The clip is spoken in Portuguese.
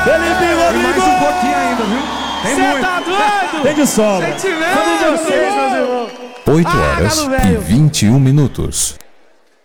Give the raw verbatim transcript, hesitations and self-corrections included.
Felipinho, Rodrigo! Tem mais um pouquinho ainda, viu? Tem Cê muito. tá doido? Tem de sobra. Sentimento de vocês, meus irmãos. oito Ah, horas galo e velho. vinte e um minutos.